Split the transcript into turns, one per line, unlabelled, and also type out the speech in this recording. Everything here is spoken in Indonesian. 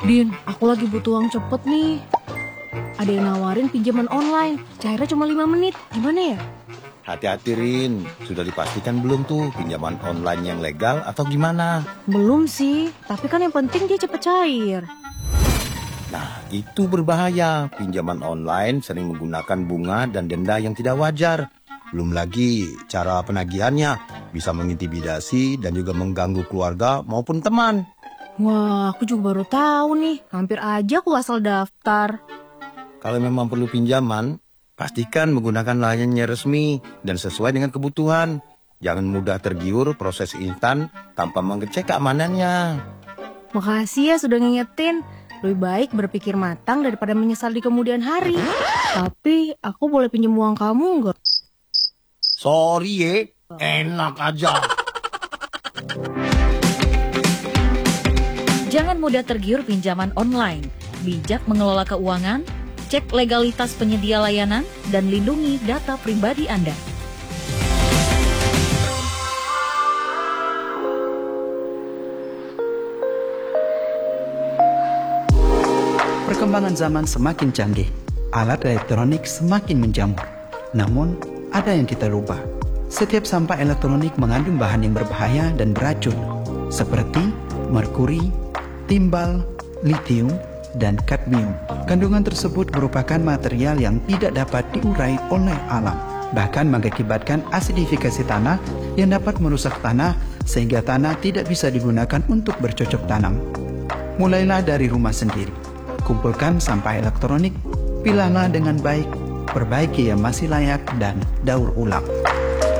Din, aku lagi butuh uang cepet nih. Ada yang nawarin pinjaman online, cairnya cuma 5 menit. Gimana ya?
Hati-hati Rin, sudah dipastikan belum tuh pinjaman online yang legal atau gimana?
Belum sih, tapi kan yang penting dia cepet cair.
Nah, itu berbahaya. Pinjaman online sering menggunakan bunga dan denda yang tidak wajar. Belum lagi cara penagihannya bisa mengintimidasi dan juga mengganggu keluarga maupun teman.
Wah, aku juga baru tahu nih. Hampir aja aku asal daftar.
Kalau memang perlu pinjaman, pastikan menggunakan layanannya resmi dan sesuai dengan kebutuhan. Jangan mudah tergiur proses instan tanpa mengecek keamanannya.
Makasih ya sudah ngingetin. Lebih baik berpikir matang daripada menyesal di kemudian hari. Tapi aku boleh pinjam uang kamu nggak?
Sorry ye, enak aja.
Jangan mudah tergiur pinjaman online. Bijak mengelola keuangan, cek legalitas penyedia layanan, dan lindungi data pribadi Anda.
Perkembangan zaman semakin canggih, alat elektronik semakin menjamur. Namun, ada yang kita rubah. Setiap sampah elektronik mengandung bahan yang berbahaya dan beracun, seperti merkuri, timbal, litium, dan kadmium. Kandungan tersebut merupakan material yang tidak dapat diurai oleh alam, bahkan mengakibatkan asidifikasi tanah yang dapat merusak tanah sehingga tanah tidak bisa digunakan untuk bercocok tanam. Mulailah dari rumah sendiri. Kumpulkan sampah elektronik, pilahlah dengan baik, perbaiki yang masih layak, dan daur ulang.